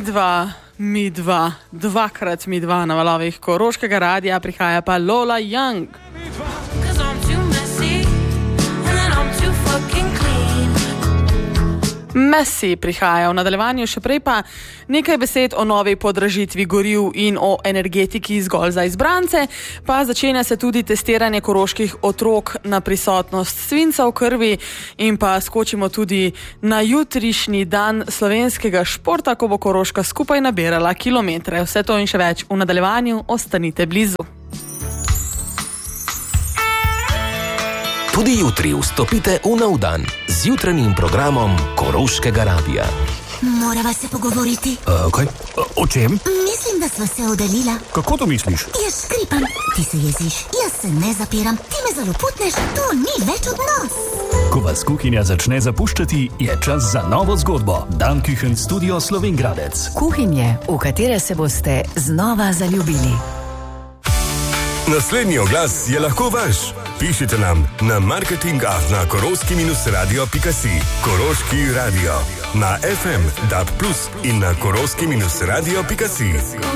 dvakrat mi dva na valovih Koroškega radia, prihaja pa Lola Young. Messi prihaja v nadaljevanju, še prej pa nekaj besed o novi podražitvi goriv in o energetiki zgolj za izbrance, pa začenja se tudi testiranje koroških otrok na prisotnost svinca v krvi in pa skočimo tudi na jutrišnji dan slovenskega športa, ko bo Koroška skupaj nabirala kilometre. Vse to in še več v nadaljevanju, ostanite blizu. Tudi jutri vstopite v nov dan z jutranjim programom Koroškega radia. Morava se pogovoriti. Kaj? O čem? Mislim, da sva se oddaljila. Kako to misliš? Jaz škripam, ti se jeziš, jaz se ne zapiram, ti me zaloputneš, to ni več odnos. Ko vas kuhinja začne zapuščati, je čas za novo zgodbo. Dan Küchen Studio Slovenjgradec. Kuhinje, v katere se boste znova zaljubili. Naslednji oglas je lahko vaš. Pišite nam na marketing@koroski-radio.si. Koroški radio. Na FM, DAB+, in na koroski-radio.si.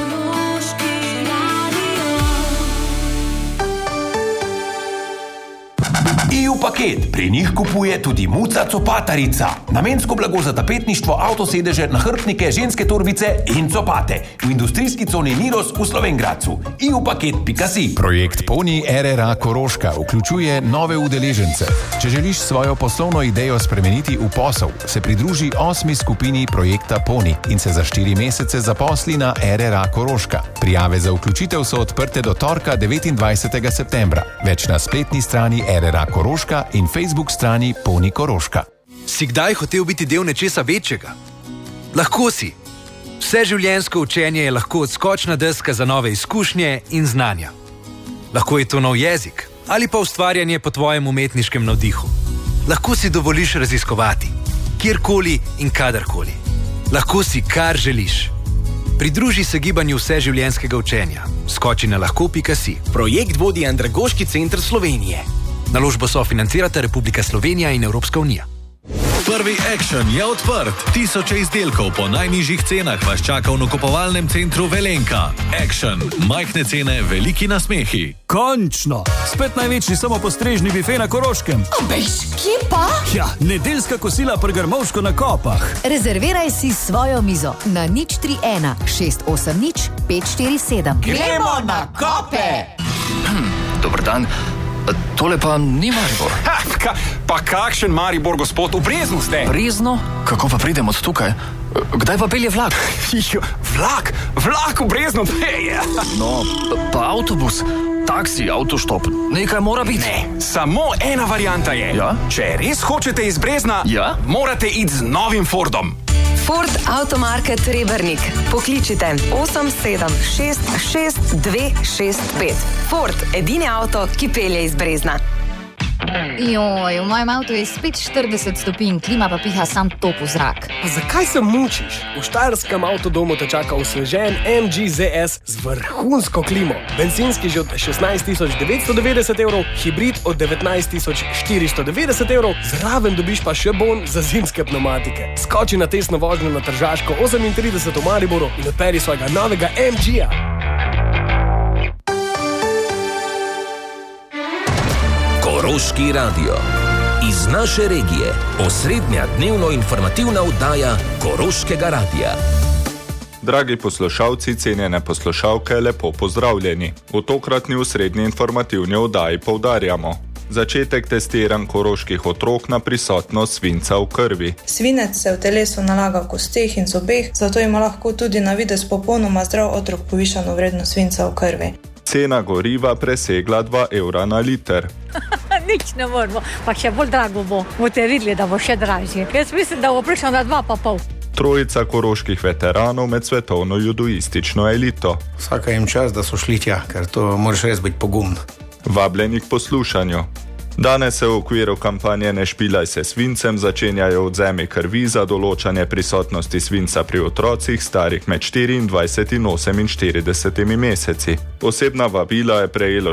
EU paket. Pri njih kupuje tudi Muca copatarica. Namensko blago za tapetništvo, avtosedeže, nahrbtnike, ženske torbice in copate. V industrijski coni Niros v Slovenjgradcu. eupaket.si. Projekt Poni RRA Koroška vključuje nove udeležence. Če želiš svojo poslovno idejo spremeniti v posel, se pridruži 8. skupini projekta Poni in se za 4 mesece zaposli na RRA Koroška. Prijave za vključitev so odprte do torka 29. septembra. Več na spletni strani RRA Koroška in Facebook strani Poni Koroška. Si kdaj hotel biti del nečesa večjega? Lahko si. Vseživljenjsko učenje je lahko odskočna deska za nove izkušnje in znanja. Lahko je to nov jezik ali pa ustvarjanje po tvojem umetniškem navdihu. Lahko si dovoliš raziskovati, kjerkoli in kadarkoli. Lahko si, kar želiš. Pridruži se gibanju vseživljenjskega učenja. Skoči na lahko.si. Projekt vodi Andragoški center Slovenije. Naložbo sofinancirata Republika Slovenija in Evropska unija. Prvi Action je odprt. 1000 izdelkov po najnižjih cenah vas čaka v nakupovalnem centru Velenka. Action. Majhne cene, veliki nasmehi. Končno! Spet največji samopostrežni bife na Koroškem. Obejš, kje pa? Ja, nedeljska kosila pri Grmovšku na Kopah. Rezerviraj si svojo mizo na 031 680 547. Gremo na Kope! Dobar dan. Tole pa ni Maribor. Pa kakšen Maribor, gospod, v Breznu ste? Brezno? Kako pa pridem od tukaj? Kdaj pa pelje vlak? Vlak v Breznu? No, pa avtobus, taksi, avtoštop, nekaj mora biti. Ne, samo ena varianta je. Ja? Če res hočete iz Brezna, morate iti z novim Fordom. Ford Automarket Rebernik. Pokličite 8766265. Ford, edini avto, ki pelje iz Brezna. Joj, v mojem avtu je spet 40 stopinj, klima pa piha sam topel zrak. Pa zakaj se mučiš? V štajerskem avtodomu te čaka osvežen MG ZS z vrhunsko klimo. Bencinski že od 16.990 evrov, hibrid od 19.490 evrov, zraven dobiš pa še bon za zimske pneumatike. Skoči na testno vožnjo na Tržaško 38 v Mariboru in odperi svojega novega MG-ja. Koroški radio. Iz naše regije. Osrednja dnevno informativna oddaja Koroškega radia. Dragi poslušalci, cenjene poslušalke, lepo pozdravljeni. V tokratni osrednji informativni oddaji poudarjamo začetek testiranj koroških otrok na prisotnost svinca v krvi. Svinec se v telesu nalaga v kosteh in zobeh, zato ima lahko tudi na videz popolnoma zdrav otrok povišano vrednost svinca v krvi. Cena goriva presegla 2 evra na liter. Nič ne moramo, pa še bolj drago bo. Boste videli, da bo še dražje. Jaz mislim, da bo prišlo na 2,5. Trojica koroških veteranov med svetovno judoistično elito. Vsaka jim čas, da so šli tja, ker to moraš res biti pogumn. Vabljeni k poslušanju. Danes se v okviru kampanje Ne špilaj se svincem začenjajo odvzemi krvi za določanje prisotnosti svinca pri otrocih starih med 24 in 48 meseci. Posebna vabila je prejelo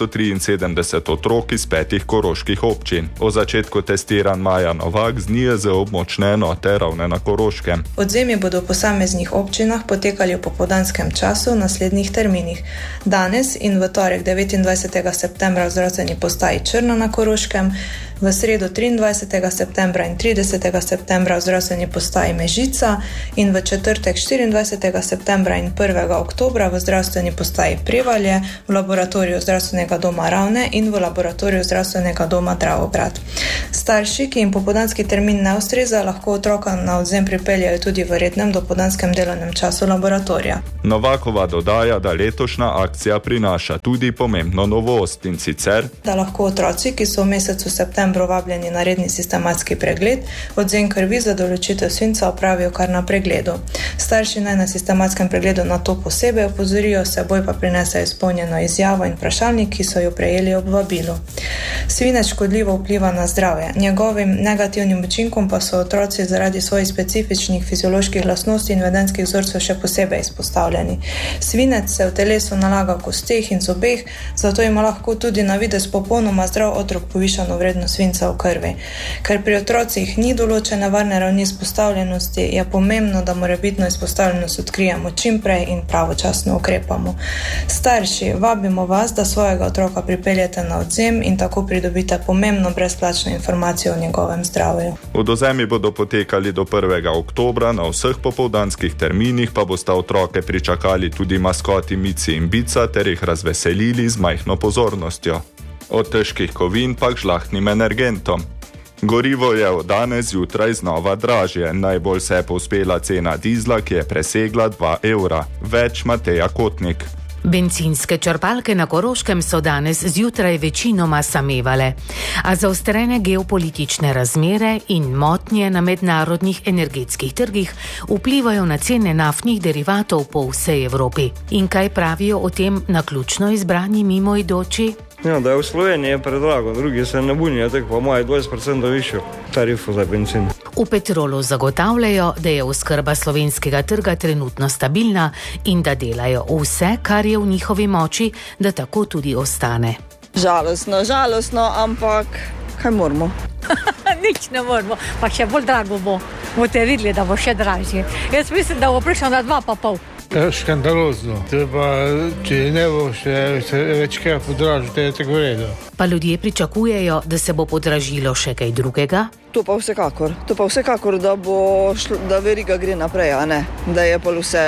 473 otrok iz 5 koroških občin. O začetku testiranj Maja Novak z NIJZ območne enote Ravne na Koroškem. Odzemi bodo v posameznih občinah potekali v popoldanskem času v naslednjih terminih. Danes in v torek 29. septembra v zdravstveni postaji Črna na Koroškem, v sredo 23. septembra in 30. septembra v zdravstveni postaji Mežica in v četrtek 24. septembra in 1. oktobra v zdravstveni postaji Prevalje, v laboratoriju zdravstvenega doma Ravne in v laboratoriju zdravstvenega doma Dravograd. Starši, ki jim popoldanski termin ne ustreza, lahko otroka na odzem pripeljajo tudi v rednem dopoldanskem delovnem času laboratorija. Novakova dodaja, da letošnja akcija prinaša tudi pomembno novost, in sicer, da lahko otroci, ki so v mesecu septembru vabljeni na redni sistematski pregled, odzem krvi za določitev svinca opravijo kar na pregledu. Starši naj na sistematskem pregledu na to posebej opozorijo, seboj pa prinesajo izpolnjeno izjavo in vprašalnik, ki so jo prejeli ob vabilu. Svinec škodljivo vpliva na zdravje. Njegovim negativnim učinkom pa so otroci zaradi svojih specifičnih fizioloških lastnosti in vedenjskih vzorcev še posebej izpostavljeni. Svinec se v telesu nalaga v kosteh in zobeh, zato ima lahko tudi na videz popolnoma zdrav otrok povišano vrednost svinca v krvi. Ker pri otrocih ni določene varne ravni izpostavljenosti, je pomembno, da morebitno izpostavljenost odkrijemo čim prej in pravočasno ukrepamo. Starši, vabimo vas, da svojega otroka pripeljete na odzem in tako pridobite pomembno brezplačno informacijo o njegovem zdravju. Odozemi bodo potekali do 1. oktobra, na vseh popoldanskih terminih pa bosta otroke pričakali tudi maskoti Mici in Bica ter jih razveselili z majhno pozornostjo. Od težkih kovin pa k žlahtnim energentom. Gorivo je od danes zjutraj znova dražje. Najbolj se je povzpela cena dizla, ki je presegla 2 evra. Več Mateja Kotnik. Bencinske črpalke na Koroškem so danes zjutraj večinoma samevale, a zaostrene geopolitične razmere in motnje na mednarodnih energetskih trgih vplivajo na cene naftnih derivatov po vsej Evropi. In kaj pravijo o tem naključno izbrani mimoidoči? Ja, da je v Sloveniji predrago, drugi se ne bunijo, tako pa imajo 20% višjo tarifo za bencin. V Petrolu zagotavljajo, da je oskrba slovenskega trga trenutno stabilna in da delajo vse, kar je v njihovi moči, da tako tudi ostane. Žalostno, ampak kaj moramo? Nič ne moramo, pa še bolj drago bo. Boste videli, da bo še dražje. Jaz mislim, da bo prišel na 2,5. Škandalozno. Če ne bo še več kaj podražilo, to je tako vredo. Pa ljudje pričakujejo, da se bo podražilo še kaj drugega? To pa vsekakor, da veriga gre naprej, a ne? Da je pa vse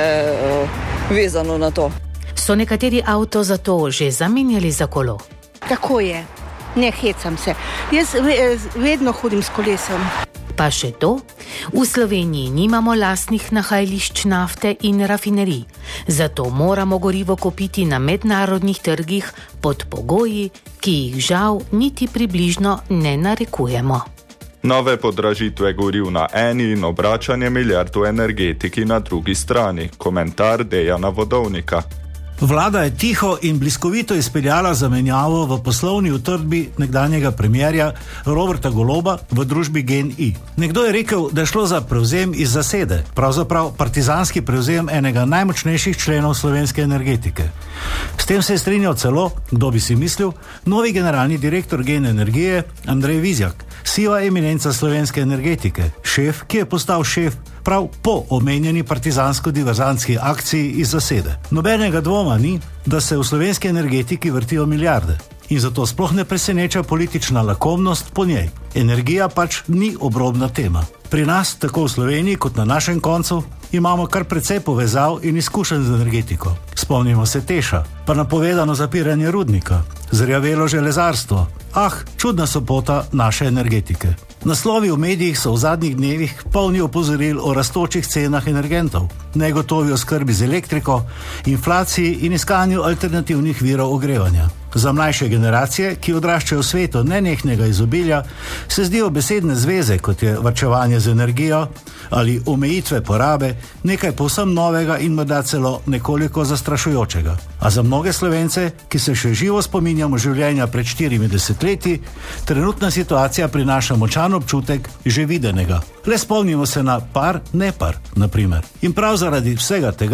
vezano na to. So nekateri avto zato že zamenjali za kolo? Tako je. Ne hecam se. Jaz vedno hodim s kolesom. Pa še to, v Sloveniji nimamo lastnih nahajališč nafte in rafinerij, zato moramo gorivo kupiti na mednarodnih trgih pod pogoji, ki jih žal niti približno ne narekujemo. Nove podražitve goriv na eni in obračanje milijard v energetiki na drugi strani. Komentar Dejana Vodovnika. Vlada je tiho in bliskovito izpeljala zamenjavo v poslovni utrdbi nekdanjega premierja Roberta Goloba v družbi GEN-I. Nekdo je rekel, da je šlo za prevzem iz zasede, pravzaprav partizanski prevzem enega najmočnejših členov slovenske energetike. S tem se je strinjal celo, kdo bi si mislil, novi generalni direktor GEN Energije Andrej Vizjak, siva eminenca slovenske energetike, šef, ki je postal šef prav po omenjeni partizansko-diverzantski akciji iz zasede. Nobenega dvoma ni, da se v slovenski energetiki vrtijo milijarde. In zato sploh ne preseneča politična lakomnost po njej. Energija pač ni obrobna tema. Pri nas, tako v Sloveniji kot na našem koncu, imamo kar precej povezav in izkušenj z energetiko. Spomnimo se Teša, pa napovedano zapiranje rudnika, zrjavelo železarstvo. Čudna sopota naše energetike. Naslovi v medijih so v zadnjih dnevih polni opozoril o rastočih cenah energentov, negotovi oskrbi z elektriko, inflaciji in iskanju alternativnih virov ogrevanja. Za mlajše generacije, ki odraščajo v svetu nenehnega izobilja, se zdijo besedne zveze, kot je varčevanje z energijo ali omejitve porabe, nekaj povsem novega in morda celo nekoliko zastrašujočega. A za mnoge Slovence, ki se še živo spominjamo življenja pred 40 leti, trenutna situacija prinaša močan občutek že videnega. Le spomnimo se na par, nepar, na primer. In prav zaradi vsega tega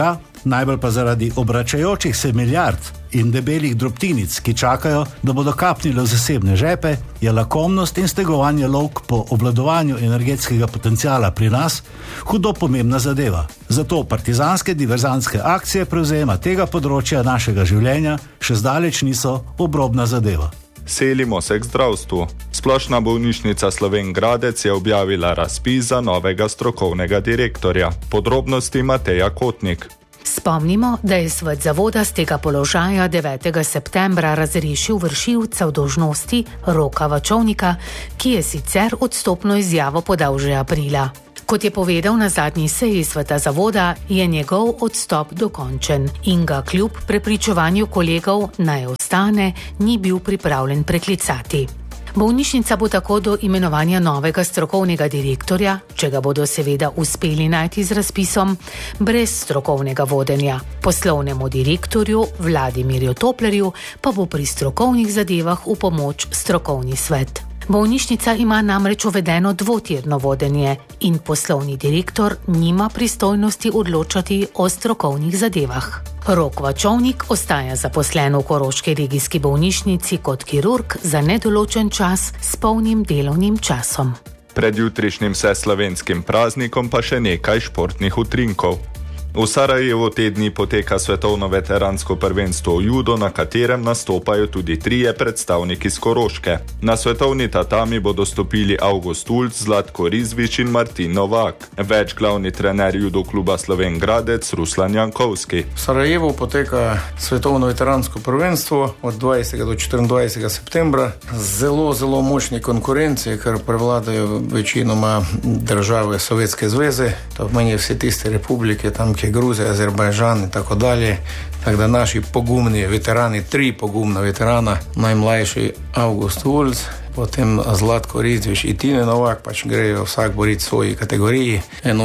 najbolj pa zaradi obračajočih se milijard in debelih drobtinic, ki čakajo, da bodo kapnile v zasebne žepe, je lakomnost in stegovanje lovk po obvladovanju energetskega potenciala pri nas hudo pomembna zadeva. Zato partizanske diverzantske akcije prevzema tega področja našega življenja še zdaleč niso obrobna zadeva. Selimo se k zdravstvu. Splošna bolnišnica Slovenj Gradec je objavila razpis za novega strokovnega direktorja. Podrobnosti Mateja Kotnik. Spomnimo, da je svet zavoda z tega položaja 9. septembra razrešil vršilca dolžnosti Roka Vačovnika, ki je sicer odstopno izjavo podal že aprila. Kot je povedal na zadnji seji sveta zavoda, je njegov odstop dokončen in ga kljub prepričevanju kolegov naj ostane, ni bil pripravljen preklicati. Bolnišnica bo tako do imenovanja novega strokovnega direktorja, če ga bodo seveda uspeli najti z razpisom, brez strokovnega vodenja. Poslovnemu direktorju Vladimirju Toplerju pa bo pri strokovnih zadevah v pomoč strokovni svet. Bolnišnica ima namreč uvedeno dvotirno vodenje in poslovni direktor nima pristojnosti odločati o strokovnih zadevah. Rok Vačovnik ostaja zaposlen v Koroški regijski bolnišnici kot kirurg za nedoločen čas s polnim delovnim časom. Pred jutrišnjim vseslovenskim praznikom pa še nekaj športnih utrinkov. V Sarajevu te dni poteka svetovno veteransko prvenstvo v judo, na katerem nastopajo tudi 3 predstavniki z Koroške. Na svetovni tatami bodo stopili August Ulc, Zlatko Rizvič in Martin Novak. Več glavni trener judo kluba Slovenj Gradec Ruslan Jankovski. V Sarajevu poteka svetovno veteransko prvenstvo od 20. do 24. septembra. Zelo močni konkurenci, ker prevladajo večinoma države Sovjetske zveze. To pomeni vse tiste republike, tam Gruzija, Azerbajžan in tako dalje. Tako da naši pogumni veterani, 3 pogumna veterana, najmlajši August Ulc, potem Zlatko Rizvič in Tine Novak, pač grejo vsak boriti v svoji kategoriji,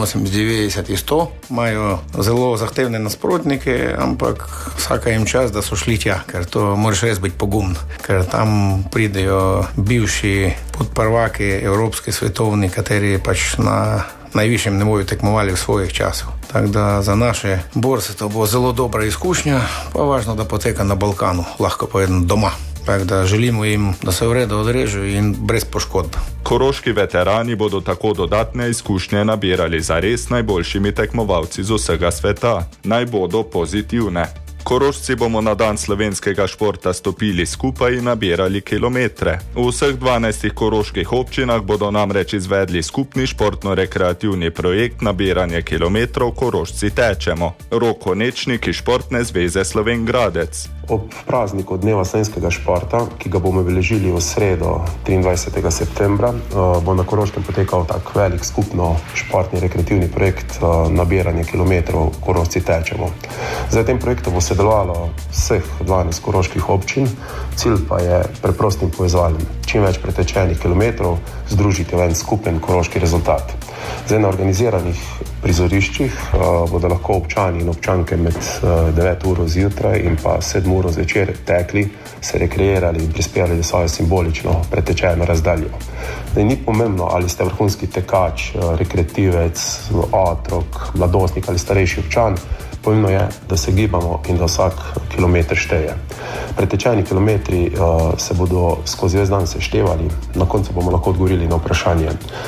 1,90 in 100. Imajo zelo zahtevne nasprotnike, ampak vsaka jim čas, da so šli tja, ker to moraš res biti pogumn, ker tam pridejo bivši podprvaki evropski, svetovni, kateri pač na najvišjem ne bojo tekmovali v svojih časov. Tako da za naše borce to bo zelo dobra izkušnja, pa važno, da poteka na Balkanu, lahko povedano doma. Tako da želimo jim, da se v redu odrežejo in brez poškodb. Koroški veterani bodo tako dodatne izkušnje nabirali za res najboljšimi tekmovalci z vsega sveta. Naj bodo pozitivne. Korošci bomo na dan slovenskega športa stopili skupaj in nabirali kilometre. V vseh 12 koroških občinah bodo namreč izvedli skupni športno-rekreativni projekt Nabiranje kilometrov Korošci tečemo. Rok Konečnik iz Športne zveze Slovenj Gradec. Ob prazniku Dneva slovenskega športa, ki ga bomo obeležili v sredo 23. septembra, bo na Koroškem potekal tak velik skupno športni rekreativni projekt Nabiranje kilometrov Korošci tečemo. Za tem projektom bo sodelovalo vseh 12 koroških občin, cilj pa je preprost in povezovalen. Čim več pretečenih kilometrov združiti v en skupen koroški rezultat. Zdaj na organiziranih prizoriščih bodo lahko občani in občanke med 9 uro zjutraj in pa 7 uro zvečer tekli, se rekreirali in prispevali svojo simbolično pretečeno razdaljo. Zdaj ni pomembno, ali ste vrhunski tekač, rekreativec, otrok, mladostnik ali starejši občan, pomembno je, da se gibamo in da vsak kilometer šteje. Pretečeni kilometri se bodo skozi ves dan seštevali, na koncu bomo lahko odgovorili na vprašanje,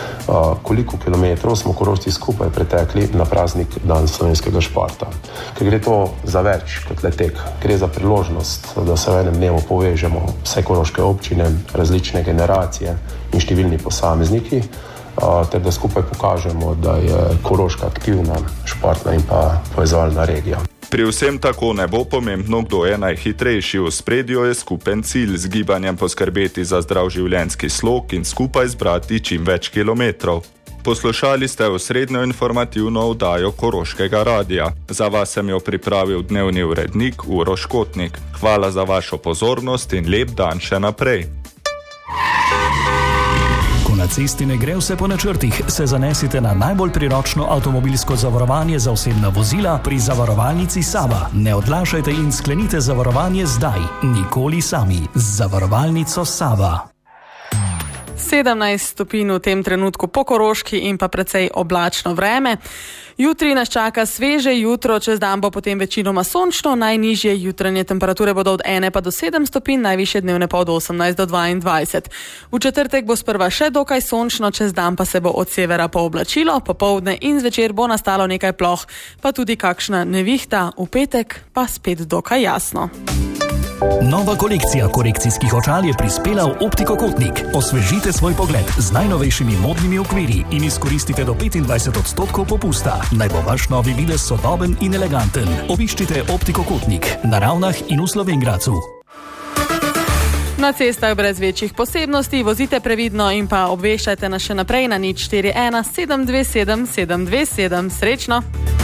koliko kilometrov smo Korošci skupaj pretekli na praznik Dan slovenskega športa. Ker gre to za več kot le tek, gre za priložnost, da se v enem dnevu povežemo vse koroške občine, različne generacije in številni posamezniki, ter da skupaj pokažemo, da je Koroška aktivna, športna in pa povezovalna regija. Pri vsem tako ne bo pomembno, kdo je najhitrejši. V spredju je skupen cilj, z gibanjem poskrbeti za zdrav življenjski slog in skupaj zbrati čim več kilometrov. Poslušali ste osrednjo informativno oddajo Koroškega radia. Za vas sem jo pripravil dnevni urednik Uroš Kotnik. Hvala za vašo pozornost in lep dan še naprej. Na cesti ne gre vse po načrtih, se zanesite na najbolj priročno avtomobilsko zavarovanje za osebna vozila pri zavarovalnici Sava. Ne odlašajte in sklenite zavarovanje zdaj, nikoli sami. Z zavarovalnico Sava. 17 stopinj v tem trenutku po Koroški in pa precej oblačno vreme. Jutri nas čaka sveže jutro, čez dan bo potem večinoma sončno, najnižje jutranje temperature bodo od 1 pa do 7 stopinj, najvišje dnevne pa od 18 do 22. V četrtek bo sprva še dokaj sončno, čez dan pa se bo od severa pooblačilo, popoldne in zvečer bo nastalo nekaj ploh, pa tudi kakšna nevihta, v petek pa spet dokaj jasno. Nova kolekcija korekcijskih očal je prispela v Optiko Kotnik. Osvežite svoj pogled z najnovejšimi modnimi okvirji in izkoristite do 25% popusta. Naj bo vaš novi videz sodoben in eleganten. Obiščite Optiko Kotnik na Ravnah in v Slovenj Gradcu. Na cestah brez večjih posebnosti vozite previdno in pa obveščajte nas še naprej na 041 727 727. Srečno!